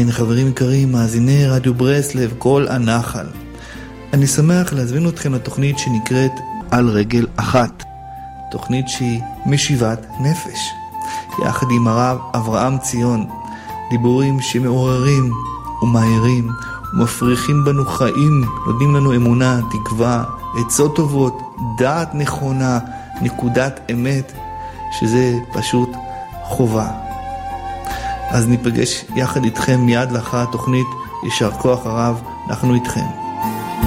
כן, חברים יקרים, מאזיני רדיו ברסלב, כל הנחל. אני שמח להזמין אתכם לתוכנית שנקראת על רגל אחת. תוכנית שהיא משיבת נפש. יחד עם הרב אברהם ציון. דיבורים שמעוררים ומהירים ומפריחים בנו חיים, נותנים לנו אמונה, תקווה, עצות טובות, דעת נכונה, נקודת אמת, שזה פשוט חובה. אז ניפגש יחד איתכם מיד לאחר התוכנית. יישר כוח הרב, אנחנו איתכם.